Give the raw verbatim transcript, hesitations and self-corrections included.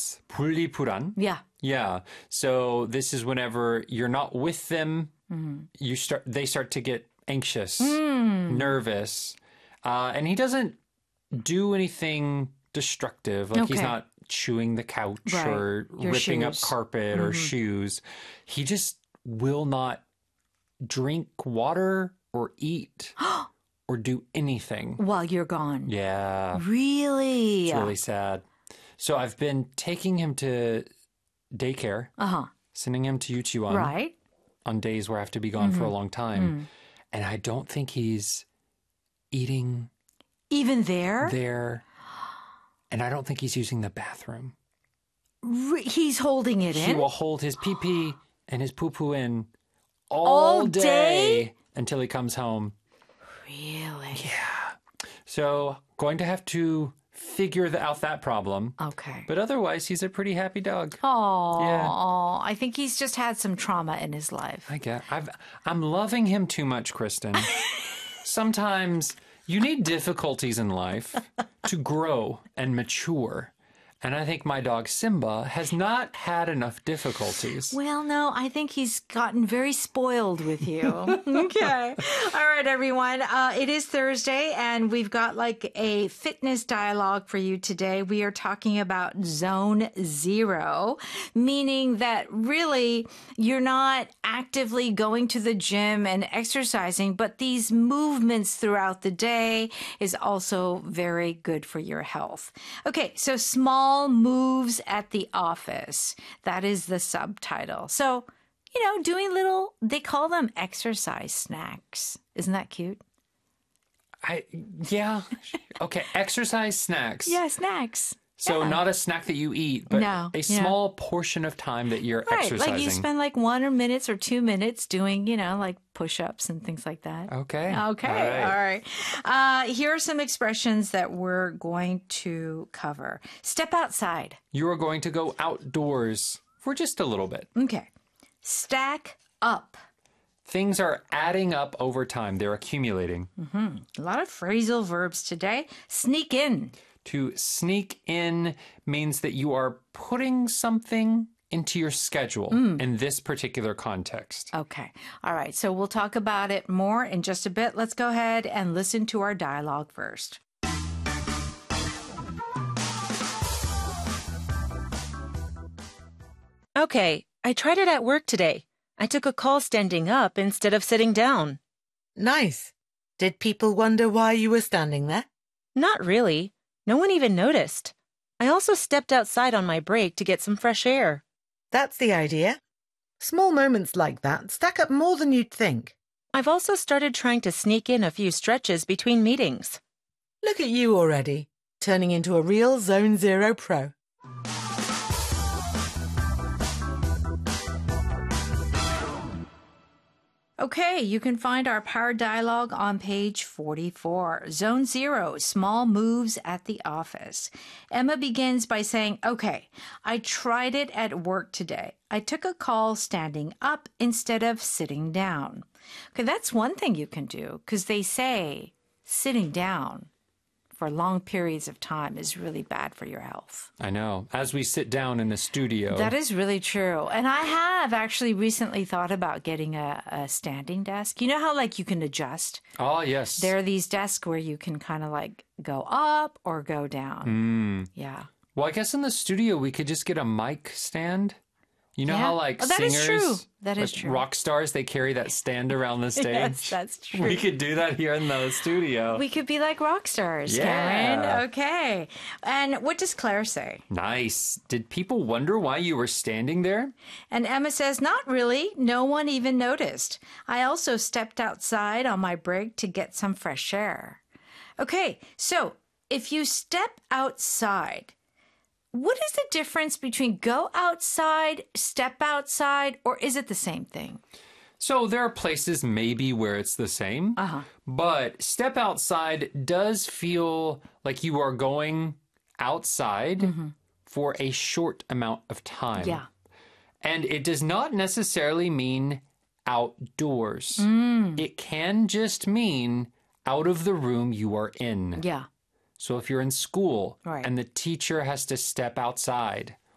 is 분리불안. Yeah. Yeah. So this is whenever you're not with them, mm-hmm. you start. They start to get anxious, mm. nervous, uh, and he doesn't do anything destructive. Like okay. he's not chewing the couch right. or Your ripping shoes. up carpet mm-hmm. or shoes. He just will not drink water or eat or do anything while you're gone. Yeah. Really? It's really sad. So I've been taking him to daycare, uh-huh. sending him to Yuchiwan right. on days where I have to be gone mm-hmm. for a long time. Mm. And I don't think he's eating. Even there? There. And I don't think he's using the bathroom. Re- he's holding it he in? He will hold his pee-pee and his poo-poo in all, all day, day until he comes home. Really? Yeah. So going to have to figure the, out that problem. Okay. But otherwise, he's a pretty happy dog. Oh, yeah. I think he's just had some trauma in his life. I guess. I've, I'm loving him too much, Kristen. Sometimes you need difficulties in life to grow and mature. And I think my dog Simba has not had enough difficulties. Well, no, I think he's gotten very spoiled with you. Okay. All right, everyone. Uh, it is Thursday, and we've got like a fitness dialogue for you today. We are talking about zone zero, meaning that really you're not actively going to the gym and exercising, but these movements throughout the day is also very good for your health. Okay, so small moves at the office. That is the subtitle. So, you know, doing little, they call them exercise snacks. Isn't that cute? I, yeah. Okay. Exercise snacks. Yeah, snacks. So yeah. not a snack that you eat, but no, a small yeah. portion of time that you're right. exercising. Like you spend like one or minutes or two minutes doing, you know, like push-ups and things like that. Okay. Okay. All right. All right. Uh, here are some expressions that we're going to cover. Step outside. You are going to go outdoors for just a little bit. Okay. Stack up. Things are adding up over time. They're accumulating. Mm-hmm. A lot of phrasal verbs today. Sneak in. To sneak in means that you are putting something into your schedule mm. in this particular context. Okay. All right. So we'll talk about it more in just a bit. Let's go ahead and listen to our dialogue first. Okay. I tried it at work today. I took a call standing up instead of sitting down. Nice. Did people wonder why you were standing there? Not really. No one even noticed. I also stepped outside on my break to get some fresh air. That's the idea. Small moments like that stack up more than you'd think. I've also started trying to sneak in a few stretches between meetings. Look at you already, turning into a real Zone Zero pro. Okay, you can find our power dialogue on page forty-four. Zone zero, small moves at the office. Emma begins by saying, okay, I tried it at work today. I took a call standing up instead of sitting down. Okay, that's one thing you can do because they say sitting down for long periods of time is really bad for your health. I know. As we sit down in the studio. That is really true. And I have actually recently thought about getting a, a standing desk. You know how like you can adjust? Oh, yes. There are these desks where you can kind of like go up or go down. Mm. Yeah. Well, I guess in the studio we could just get a mic stand. You know yeah. how like oh, that singers, is true. That like is true. rock stars, they carry that stand around the stage? Yes, that's true. We could do that here in the studio. We could be like rock stars, yeah. Karen. Okay. And what does Claire say? Nice. Did people wonder why you were standing there? And Emma says, not really. No one even noticed. I also stepped outside on my break to get some fresh air. Okay, so if you step outside, what is the difference between go outside, step outside, or is it the same thing? So there are places maybe where it's the same, uh-huh. but step outside does feel like you are going outside mm-hmm. for a short amount of time. Yeah. And it does not necessarily mean outdoors. Mm. It can just mean out of the room you are in. Yeah. So if you're in school right. and the teacher has to step outside,